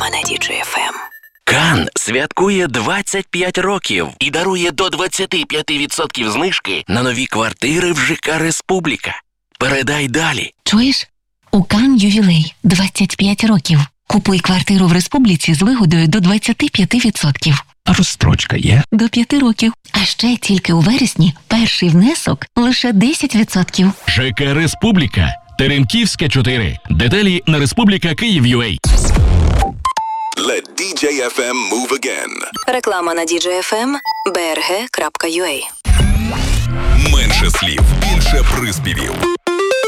Реклама на DJ FM. Кан святкує 25 років і дарує до 25% знижки на нові квартири в ЖК «Республіка». Передай далі. Чуєш? У Кан ювілей 25 років. Купуй квартиру в Республіці з вигодою до 25%. А розстрочка є? До 5 років. А ще тільки у вересні перший внесок лише 10%. ЖК «Республіка». Теремківська, 4. Деталі на Республіка Київ.UA. Let DJ FM move again. Реклама на DJ FM. brg.ua. Менше слів, більше приспівів.